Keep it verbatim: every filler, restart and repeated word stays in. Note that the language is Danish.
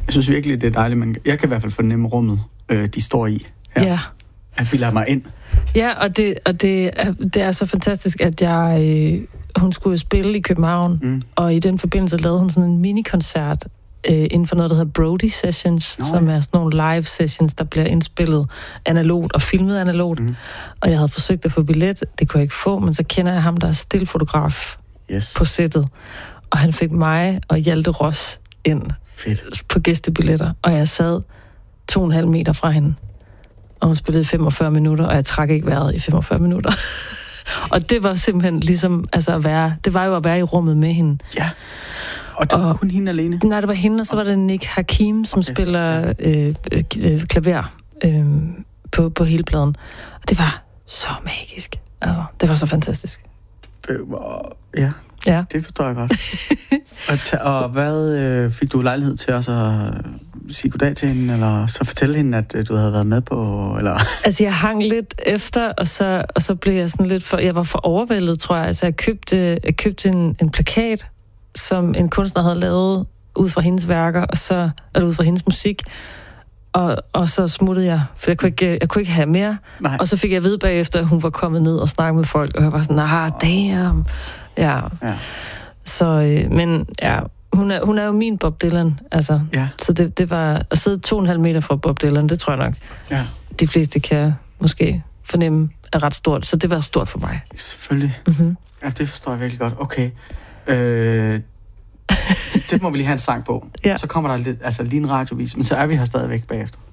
Jeg synes virkelig, det er dejligt, men jeg kan i hvert fald fornemme rummet, øh, de står i her. Ja. At vi lader mig ind. Ja, og det, og det, er, det er så fantastisk, at jeg, øh, hun skulle spille i København, mm. og i den forbindelse lavede hun sådan en minikoncert øh, inden for noget, der hedder Brody Sessions, Nå, som er sådan nogle live sessions, der bliver indspillet analogt og filmet analogt. Mm. Og jeg havde forsøgt at få billet, det kunne jeg ikke få, men så kender jeg ham, der er stillfotograf yes. på sættet. Og han fik mig og Hjalte Ross ind Fedt. på gæstebilletter, og jeg sad to og en halv meter fra hende. Og hun spillede femogfyrre minutter, og jeg trak ikke vejret i femogfyrre minutter. Og det var simpelthen ligesom, altså at være, det var jo at være i rummet med hende. Ja, og det var og, kun hende alene? Nej, det var hende, og så var det Nick Hakim, som okay. spiller øh, øh, klaver øh, på, på hele pladen. Og det var så magisk. Altså, det var så fantastisk. Ja, ja. Det forstår jeg godt. og, ta- og hvad øh, fik du lejlighed til også at sige goddag til hende, eller så fortælle hende, at øh, du havde været med på, eller? Altså, jeg hang lidt efter, og så, og så blev jeg sådan lidt for, jeg var for overvældet, tror jeg. Altså, jeg købte, jeg købte en, en plakat, som en kunstner havde lavet ud fra hendes værker, og så, eller ud fra hendes musik, og, og så smuttede jeg, for jeg kunne ikke, jeg kunne ikke have mere. Nej. Og så fik jeg at vide bagefter, at hun var kommet ned og snakket med folk, og jeg var sådan, ah, damn. Ja. ja. Så, øh, men ja, hun er, hun er jo min Bob Dylan, altså. Ja. Så det, det var at sidde to og en halv meter fra Bob Dylan, det tror jeg nok. Ja. De fleste kan måske fornemme er ret stort, så det var stort for mig. Selvfølgelig. Mm-hmm. Ja, det forstår jeg virkelig godt. Okay. Øh, det må vi lige have en sang på. Ja. Så kommer der lidt, altså lige en radiovis, men så er vi her stadigvæk bagefter.